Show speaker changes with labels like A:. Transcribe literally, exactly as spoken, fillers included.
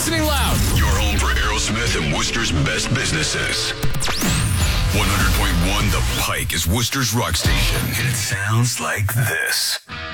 A: listening loud.
B: Your home for Aerosmith and Worcester's best businesses. one hundred point one The Pike is Worcester's rock station. And it sounds like this.